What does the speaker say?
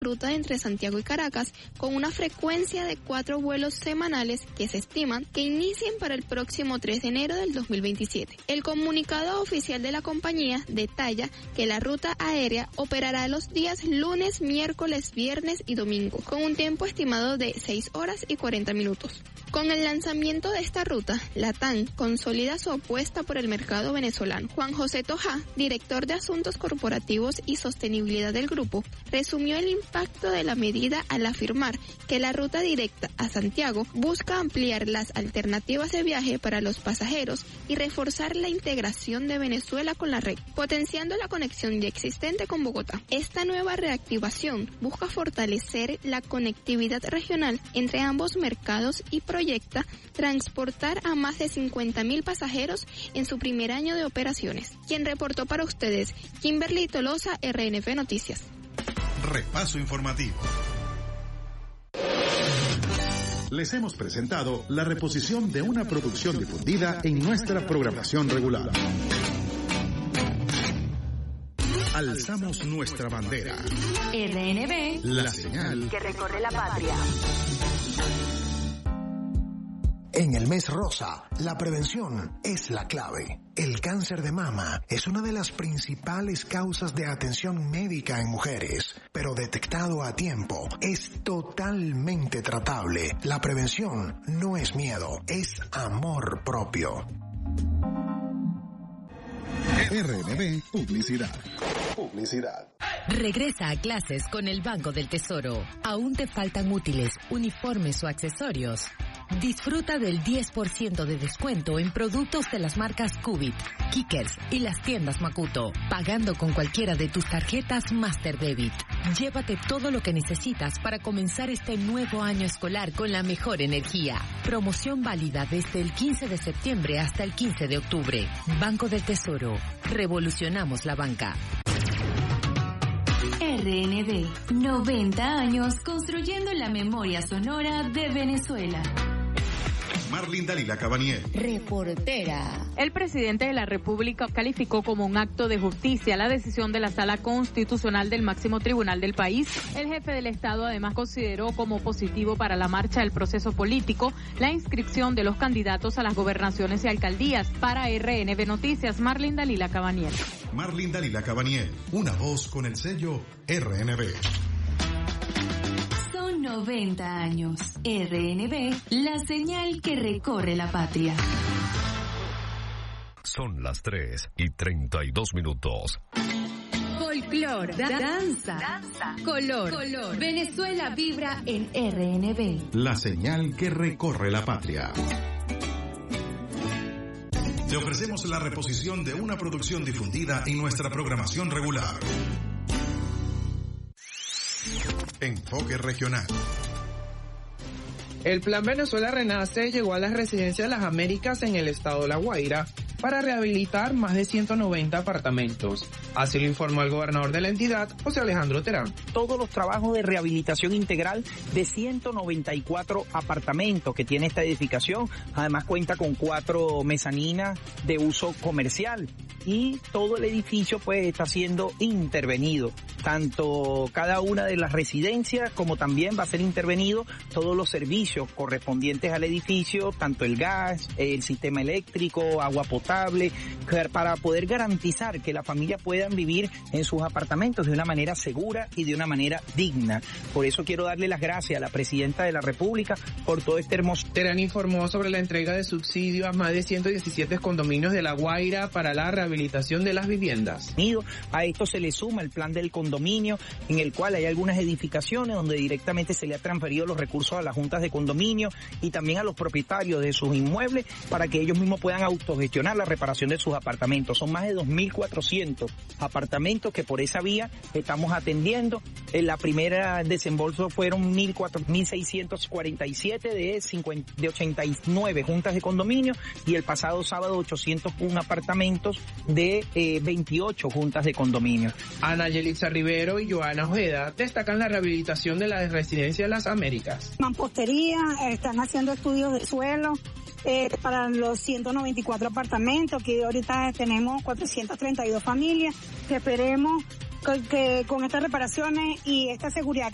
ruta entre Santiago y Caracas con una frecuencia de 4 vuelos semanales que se estiman que inicien para el próximo 3 de enero del 2027. El comunicado oficial de la compañía detalla que la ruta aérea operará los días lunes, miércoles, viernes y domingo, con un tiempo estimado de 6 horas y 40 minutos. Con el lanzamiento de esta ruta, LATAM consolida su apuesta por el mercado venezolano. Juan José Tojá, director de Asuntos Corporativos y Sostenibilidad del grupo, resumió el impacto de la medida al afirmar que la ruta directa a Santiago busca ampliar las alternativas de viaje para los pasajeros y reforzar la integración de Venezuela con la red, potenciando la conexión ya existente con Bogotá. Esta nueva reactivación busca fortalecer la conectividad regional entre ambos mercados y proyecta transportar a más de 50.000 pasajeros en su primer año de operaciones. Quien reportó para ustedes, Kimberly Tolosa, RNP Noticias. Repaso informativo. Les hemos presentado la reposición de una producción difundida en nuestra programación regular. Alzamos nuestra bandera. RNB, la señal que recorre la patria. En el mes rosa, la prevención es la clave. El cáncer de mama es una de las principales causas de atención médica en mujeres, pero detectado a tiempo es totalmente tratable. La prevención no es miedo, es amor propio. RNB Publicidad. Regresa a clases con el Banco del Tesoro. ¿Aún te faltan útiles, uniformes o accesorios? Disfruta del 10% de descuento en productos de las marcas Cubit, Kickers y las tiendas Makuto, pagando con cualquiera de tus tarjetas Master Debit. Llévate todo lo que necesitas para comenzar este nuevo año escolar con la mejor energía. Promoción válida desde el 15 de septiembre hasta el 15 de octubre. Banco del Tesoro. Revolucionamos la banca. RNB, 90 años construyendo la memoria sonora de Venezuela. Marlene Dalila Cabaniel. Reportera. El presidente de la República calificó como un acto de justicia la decisión de la Sala Constitucional del máximo tribunal del país. El jefe del Estado además consideró como positivo para la marcha del proceso político la inscripción de los candidatos a las gobernaciones y alcaldías. Para RNB Noticias, Marlene Dalila Cabaniel. Marlene Dalila Cabaniel, una voz con el sello RNB. 90 años. RNB, la señal que recorre la patria. Son las 3:32. Folclor, danza, color. Venezuela vibra en RNB. La señal que recorre la patria. Te ofrecemos la reposición de una producción difundida en nuestra programación regular. Enfoque regional. El Plan Venezuela Renace llegó a las Residencias de las Américas en el estado de La Guaira para rehabilitar más de 190 apartamentos. Así lo informó el gobernador de la entidad, José Alejandro Terán. Todos los trabajos de rehabilitación integral de 194 apartamentos que tiene esta edificación. Además cuenta con 4 mezaninas de uso comercial y todo el edificio pues está siendo intervenido. Tanto cada una de las residencias como también va a ser intervenido todos los servicios correspondientes al edificio, tanto el gas, el sistema eléctrico, agua potable, para poder garantizar que las familias puedan vivir en sus apartamentos de una manera segura y de una manera digna. Por eso quiero darle las gracias a la Presidenta de la República por todo este hermoso. Terán informó sobre la entrega de subsidio a más de 117 condominios de La Guaira para la rehabilitación de las viviendas. A esto se le suma el plan del condominio, en el cual hay algunas edificaciones donde directamente se le ha transferido los recursos a las juntas de condominio y también a los propietarios de sus inmuebles para que ellos mismos puedan autogestionar la reparación de sus apartamentos. Son más de 2.400 apartamentos que por esa vía estamos atendiendo. En la primera desembolso fueron 1.647 de 89 juntas de condominio y el pasado sábado 801 apartamentos de 28 juntas de condominio. Ana Yelitza Rivero y Joana Ojeda destacan la rehabilitación de la Residencia de las Américas. Mampostería, están haciendo estudios de suelo para los 194 apartamentos, que ahorita tenemos 432 familias, que esperemos que con estas reparaciones y esta seguridad